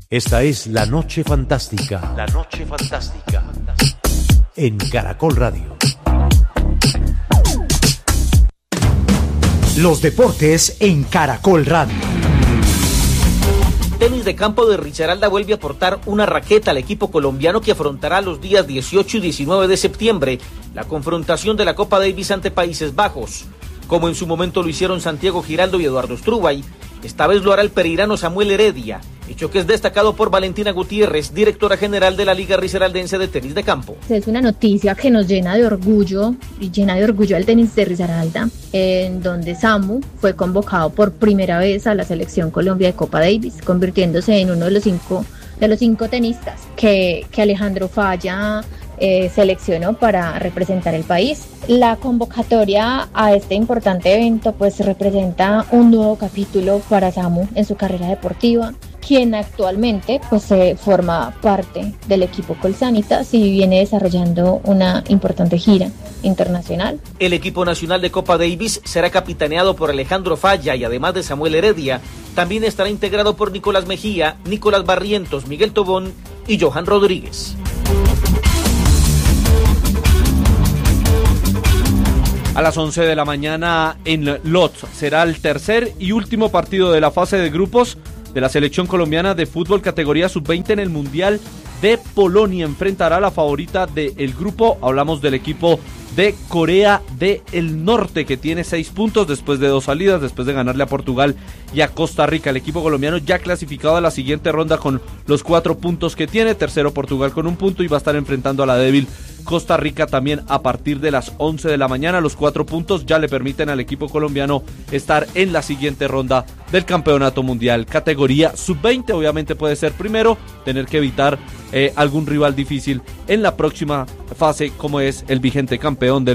Esta es La Noche Fantástica. La Noche Fantástica. En Caracol Radio. Los deportes en Caracol Radio. Tenis de campo de Risaralda vuelve a aportar una raqueta al equipo colombiano que afrontará los días 18 y 19 de septiembre la confrontación de la Copa Davis ante Países Bajos. Como en su momento lo hicieron Santiago Giraldo y Eduardo Strubay, esta vez lo hará el pereirano Samuel Heredia, hecho que es destacado por Valentina Gutiérrez, directora general de la Liga Risaraldense de Tenis de Campo. Es una noticia que nos llena de orgullo y llena de orgullo al tenis de Risaralda, en donde Samu fue convocado por primera vez a la selección Colombia de Copa Davis, convirtiéndose en uno de los cinco tenistas que Alejandro Falla seleccionó para representar el país. La convocatoria a este importante evento pues representa un nuevo capítulo para Samu en su carrera deportiva, quien actualmente pues forma parte del equipo Colsanitas y viene desarrollando una importante gira internacional. El equipo nacional de Copa Davis será capitaneado por Alejandro Falla y además de Samuel Heredia, también estará integrado por Nicolás Mejía, Nicolás Barrientos, Miguel Tobón y Johan Rodríguez. A las 11 de la mañana en Lodz será el tercer y último partido de la fase de grupos de la selección colombiana de fútbol categoría sub-20 en el Mundial de Polonia. Enfrentará a la favorita del grupo, hablamos del equipo de Corea del Norte, que tiene 6 puntos después de 2 salidas, después de ganarle a Portugal y a Costa Rica. El equipo colombiano ya clasificado a la siguiente ronda con los 4 puntos que tiene, tercero Portugal con 1 punto y va a estar enfrentando a la débil Costa Rica también a partir de las 11 de la mañana. Los 4 puntos ya le permiten al equipo colombiano estar en la siguiente ronda del Campeonato Mundial categoría sub-20. Obviamente puede ser primero, tener que evitar algún rival difícil en la próxima fase, como es el vigente campeón del